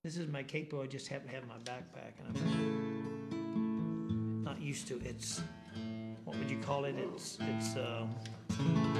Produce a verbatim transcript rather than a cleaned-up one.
This is my capo, I just happen to have in my backpack, and I'm not used to it. It's, what would you call it? It's, it's, uh,